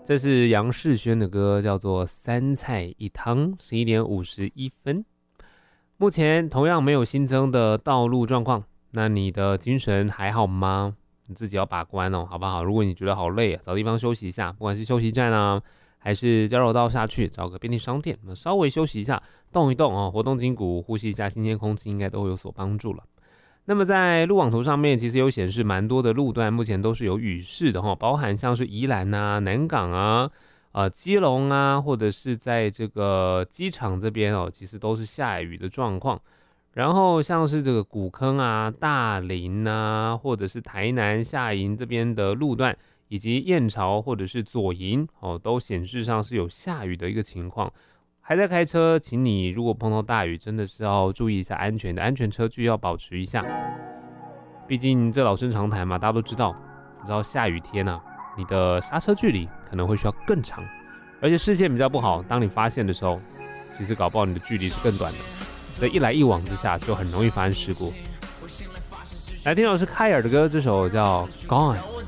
这是杨世轩的歌，叫做《三菜一汤》，11点51分。目前同样没有新增的道路状况，那你的精神还好吗？你自己要把关哦，好不好？如果你觉得好累啊，找地方休息一下，不管是休息站啊，还是交流道下去找个便利商店，稍微休息一下，动一动哦，活动筋骨，呼吸一下新鲜空气，应该都会有所帮助了。那么在路网图上面，其实有显示蛮多的路段目前都是有雨势的哈，包含像是宜兰啊、南港啊、基隆啊，或者是在这个机场这边哦，其实都是下雨的状况。然后像是这个古坑啊、大林啊，或者是台南下营这边的路段，以及燕巢或者是左营哦，都显示上是有下雨的一个情况。还在开车，请你如果碰到大雨，真的是要注意一下安全的，安全车距要保持一下。毕竟这老生常谈嘛，大家都知道。你知道下雨天啊，你的刹车距离可能会需要更长，而且视线比较不好。当你发现的时候，其实搞不好你的距离是更短的，所以一来一往之下就很容易发生事故。来听到是凯尔的歌，这首叫《Gone》。